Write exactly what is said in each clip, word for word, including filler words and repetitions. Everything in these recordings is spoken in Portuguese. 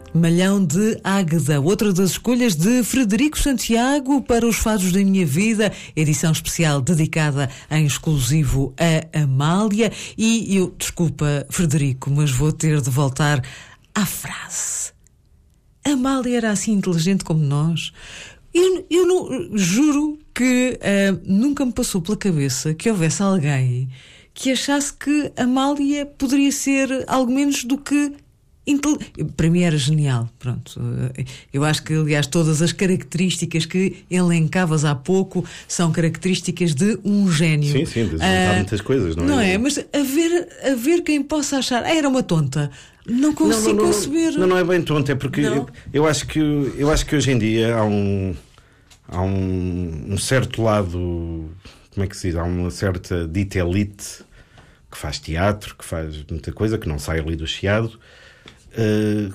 Malhão de Águeda, outra das escolhas de Frederico Santiago para os Fados da Minha Vida, edição especial dedicada em exclusivo a Amália. E eu, desculpa, Frederico, mas vou ter de voltar à frase. Amália era assim inteligente como nós. Eu, eu não, juro que uh, nunca me passou pela cabeça que houvesse alguém que achasse que Amália poderia ser algo menos do que para mim era genial, pronto. Eu acho que, aliás, todas as características que elencavas há pouco são características de um gênio. Sim, sim, de juntar ah, muitas coisas, não é? Não é? Mas haver, haver quem possa achar, ah, era uma tonta. Não consigo não, não, conceber. Não, não é bem tonta, é porque eu, eu, acho que, eu acho que hoje em dia há um, há um, um certo lado, como é que se diz? Há uma certa dita elite que faz teatro, que faz muita coisa, que não sai ali do chiado. Uh,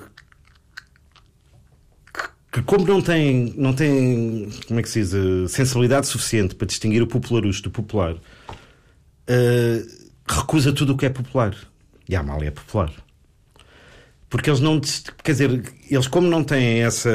que, que como não tem, não tem, como é que se diz, uh, sensibilidade suficiente para distinguir o popularucho do popular, uh, recusa tudo o que é popular. E a Amália é popular. Porque eles não, quer dizer, eles como não têm essa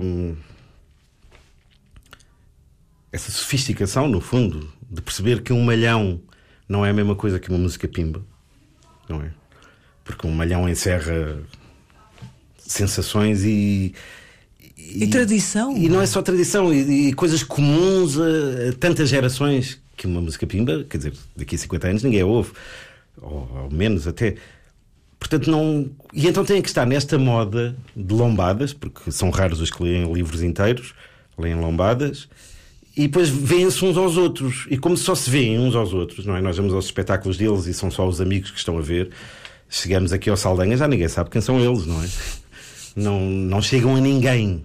essa sofisticação, no fundo, de perceber que um malhão não é a mesma coisa que uma música pimba, não é? Porque um malhão encerra sensações e, e, e tradição. E não é só tradição, e, e coisas comuns a, a tantas gerações que uma música pimba, quer dizer, daqui a cinquenta anos ninguém a ouve, ou, ou menos até. Portanto, não. E então tem que estar nesta moda de lombadas, porque são raros os que leem livros inteiros, leem lombadas, e depois veem-se uns aos outros. E como só se veem uns aos outros, não é? Nós vamos aos espetáculos deles e são só os amigos que estão a ver. Chegamos aqui ao Saldanha, já ninguém sabe quem são eles, não é? Não, não chegam a ninguém.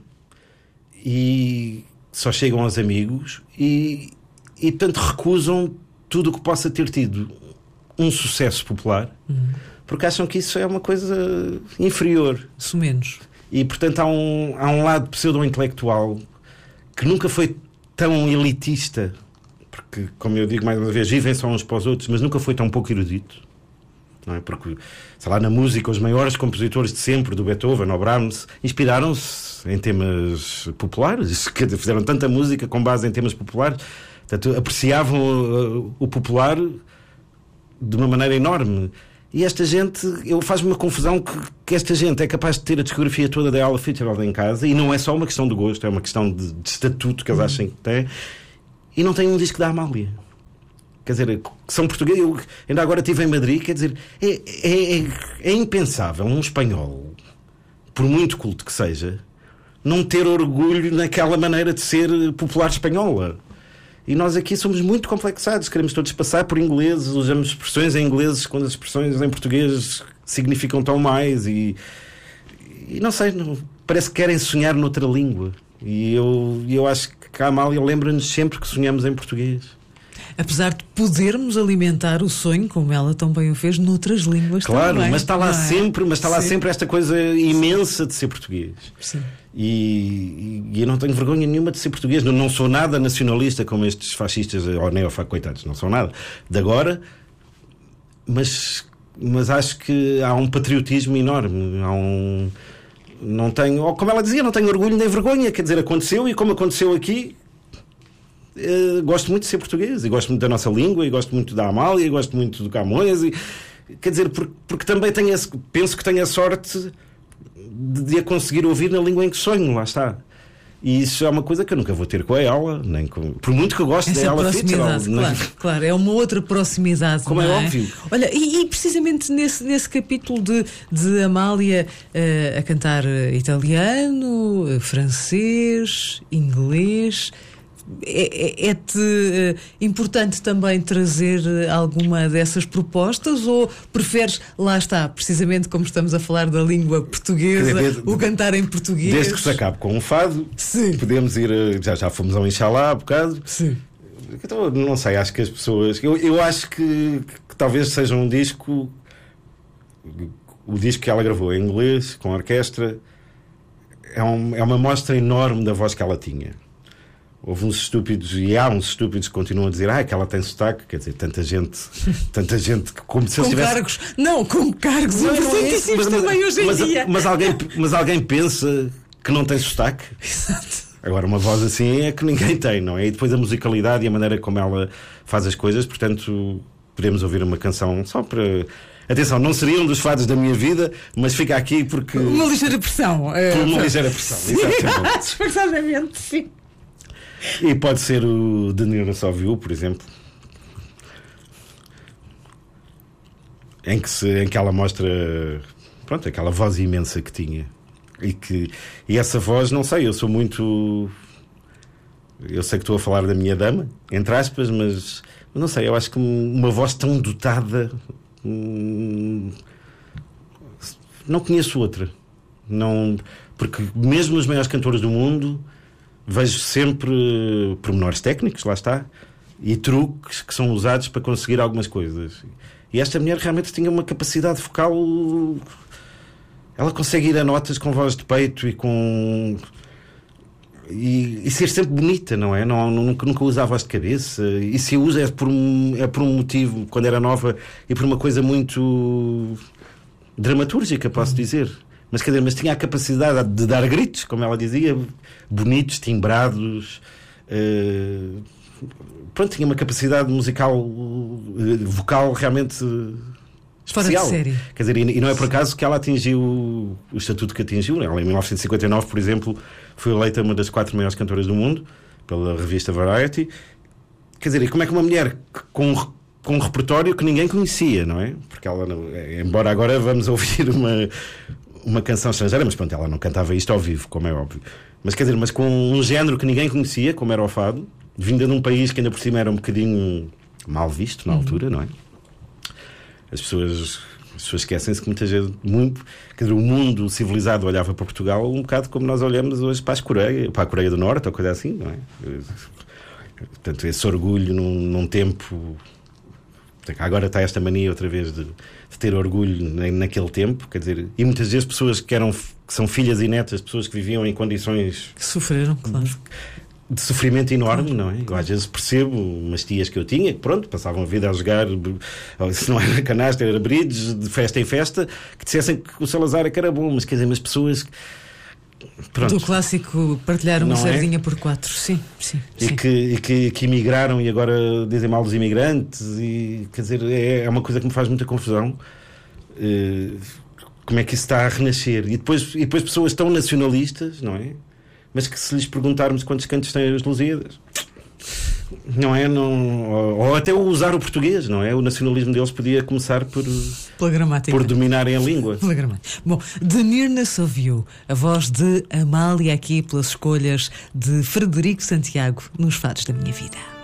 E só chegam aos amigos e, e portanto, recusam tudo o que possa ter tido um sucesso popular, uhum. porque acham que isso é uma coisa inferior. Isso menos. E, portanto, há um, há um lado pseudo-intelectual que nunca foi tão elitista, porque, como eu digo mais uma vez, vivem só uns para os outros, mas nunca foi tão pouco erudito. Não é? Porque, sei lá, na música, os maiores compositores de sempre, do Beethoven ao Brahms, inspiraram-se em temas populares, fizeram tanta música com base em temas populares, portanto, apreciavam o, o popular de uma maneira enorme. E esta gente, eu faz-me uma confusão que, que esta gente é capaz de ter a discografia toda da Ella Fitzgerald em casa, e não é só uma questão de gosto, é uma questão de, de estatuto que eles acham que têm, e não tem um disco da Amália. Quer dizer, são portugueses. Eu ainda agora estive em Madrid. Quer dizer, é, é, é, é impensável um espanhol, por muito culto que seja, não ter orgulho naquela maneira de ser popular espanhola. E nós aqui somos muito complexados, queremos todos passar por ingleses, usamos expressões em ingleses quando as expressões em português significam tão mais. E, e não sei, não, parece que querem sonhar noutra língua. E eu, eu acho que a Amália lembra-nos sempre que sonhamos em português. Apesar de podermos alimentar o sonho, como ela também o fez, noutras línguas. Claro, também, mas está lá, é? sempre, mas está lá Sim. sempre esta coisa imensa de ser português. Sim. E, e eu não tenho vergonha nenhuma de ser português. Não, não sou nada nacionalista como estes fascistas ou neofascistas, coitados, não sou nada de agora, mas, mas acho que há um patriotismo enorme. Há um. Não tenho, ou como ela dizia, não tenho orgulho nem vergonha. Quer dizer, aconteceu, e como aconteceu aqui. Uh, gosto muito de ser português, e gosto muito da nossa língua, e gosto muito da Amália, e gosto muito do Camões, e, quer dizer, porque, porque também tenho esse, penso que tenho a sorte de, de a conseguir ouvir na língua em que sonho, lá está. E isso é uma coisa que eu nunca vou ter com a ela, nem com, por muito que eu goste essa dela. Proximidade, Fitzgerald, claro, nem... claro, é uma outra proximidade. Como não é, é óbvio. Olha, e, e precisamente nesse, nesse capítulo de, de Amália uh, a cantar italiano, uh, francês, inglês. É, é, é-te uh, importante também trazer alguma dessas propostas, ou preferes, lá está, precisamente como estamos a falar da língua portuguesa, dizer, o cantar em português? Desde que se acabe com um fado, sim. Podemos ir, já, já fomos ao Inxalá há bocado. Sim. Então, não sei, acho que as pessoas, eu, eu acho que, que talvez seja um disco, o disco que ela gravou em inglês, com a orquestra, é, um, é uma mostra enorme da voz que ela tinha. houve uns estúpidos, e há uns estúpidos que continuam a dizer ah, que ela tem sotaque, quer dizer, tanta gente, tanta gente que como se com eu tivesse... cargos, não, com cargos importantíssimos também hoje em mas, dia. Mas alguém, mas alguém pensa que não tem sotaque? Exato. Agora, uma voz assim é que ninguém tem, não é? E depois a musicalidade e a maneira como ela faz as coisas, portanto, podemos ouvir uma canção só para... Atenção, não seria um dos fados da minha vida, mas fica aqui porque... Uma ligeira pressão. Por uma ligeira pressão, exatamente. Disfarçadamente, sim. E pode ser o The Nearness of You, por exemplo, em que, se, em que ela mostra, pronto, aquela voz imensa que tinha. E, que, e essa voz, não sei, eu sou muito... Eu sei que estou a falar da minha dama, entre aspas, mas não sei, eu acho que uma voz tão dotada... Hum, não conheço outra. Não, porque mesmo os maiores cantores do mundo... Vejo sempre pormenores técnicos, lá está, e truques que são usados para conseguir algumas coisas. E esta mulher realmente tinha uma capacidade vocal. Ela consegue ir a notas com voz de peito e com. E, e ser sempre bonita, não é? Não, nunca, nunca usa a voz de cabeça. E se usa é por, um, é por um motivo, quando era nova, e por uma coisa muito dramatúrgica, posso dizer. Mas, quer dizer, mas tinha a capacidade de dar gritos, como ela dizia, bonitos, timbrados. Uh, pronto, tinha uma capacidade musical, uh, vocal realmente uh, especial. Fora de série. Quer dizer, e, e não é por acaso que ela atingiu o, o estatuto que atingiu. Ela, em mil novecentos e cinquenta e nove, por exemplo, foi eleita uma das quatro maiores cantoras do mundo pela revista Variety. Quer dizer, e como é que uma mulher com com um repertório que ninguém conhecia, não é? Porque ela, embora agora vamos ouvir uma uma canção estrangeira, mas pronto, ela não cantava isto ao vivo, como é óbvio. Mas quer dizer, mas com um género que ninguém conhecia, como era o fado, vinda de um país que ainda por cima era um bocadinho mal visto na altura, não é? As pessoas, as pessoas esquecem-se que muita gente, muito, quer dizer, o mundo civilizado olhava para Portugal um bocado como nós olhamos hoje para a Coreia, para a Coreia do Norte, ou coisa assim, não é? Portanto, esse orgulho num, num tempo... Agora está esta mania outra vez de, de ter orgulho naquele tempo, quer dizer, e muitas vezes pessoas que, eram, que são filhas e netas, pessoas que viviam em condições que sofreram, claro, de, de sofrimento enorme, não é? Eu às vezes percebo umas tias que eu tinha que pronto, passavam a vida a jogar, se não era canastra, era bridge, de festa em festa, que dissessem que o Salazar é que era bom, mas quer dizer, mas pessoas... Pronto. Do clássico partilhar uma Não sardinha é? por quatro, sim, sim, e, sim. Que, e que, que imigraram e agora dizem mal dos imigrantes, e quer dizer, é, é uma coisa que me faz muita confusão. Uh, como é que isso está a renascer? E depois, e depois pessoas tão nacionalistas, não é? Mas que se lhes perguntarmos quantos cantos têm as Lusíadas, não é? Não, ou, ou até usar o português, não é? O nacionalismo deles podia começar por, pela gramática, por dominarem a língua. Pela gramática. Bom, The Nearness of You, a voz de Amália aqui pelas escolhas de Frederico Santiago nos Fados da Minha Vida.